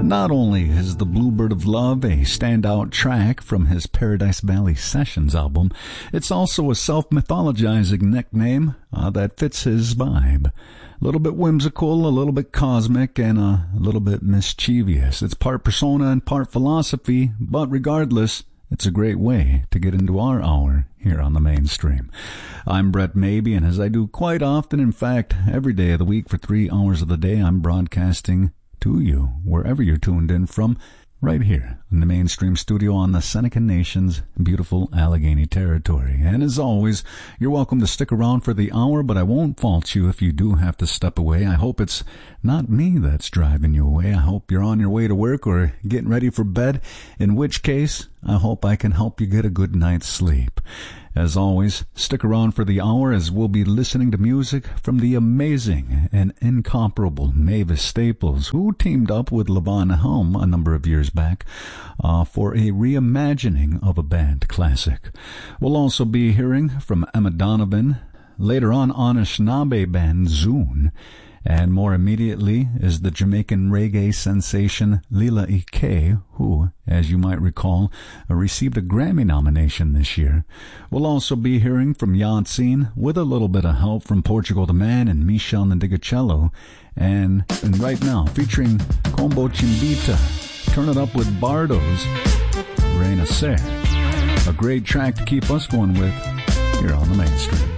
Not only is The Bluebird of Love a standout track from his Paradise Valley Sessions album, it's also a self-mythologizing nickname that fits his vibe. A little bit whimsical, a little bit cosmic, and a little bit mischievous. It's part persona and part philosophy, but regardless, it's a great way to get into our hour here on the Mainstream. I'm Brett Maybe, and as I do quite often, in fact, every day of the week for 3 hours of the day, I'm broadcasting to you, wherever you're tuned in from, right here in the Mainstream studio on the Seneca Nation's beautiful Allegheny territory. And as always, you're welcome to stick around for the hour, but I won't fault you if you do have to step away. I hope it's not me that's driving you away. I hope you're on your way to work or getting ready for bed, in which case, I hope I can help you get a good night's sleep. As always, stick around for the hour as we'll be listening to music from the amazing and incomparable Mavis Staples, who teamed up with Levon Helm a number of years back for a reimagining of a band classic. We'll also be hearing from Emma Donovan, later on Anishinaabe band Zune, and more immediately is the Jamaican reggae sensation Lila Ike, who, as you might recall, received a Grammy nomination this year. We'll also be hearing from Yancine, with a little bit of help from Portugal the Man and Michel Ndigachello, and right now, featuring Combo Chimbita, Turn It Up with Bardo's Reina Ser. A great track to keep us going with here on the Mainstream.